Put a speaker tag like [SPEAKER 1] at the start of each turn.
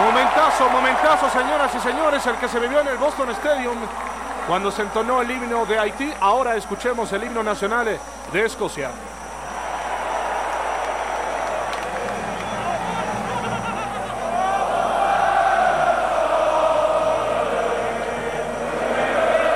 [SPEAKER 1] Momentazo, señoras y señores, el que se vivió en el Boston Stadium cuando se entonó el himno de Haití. Ahora escuchemos el himno nacional de Escocia.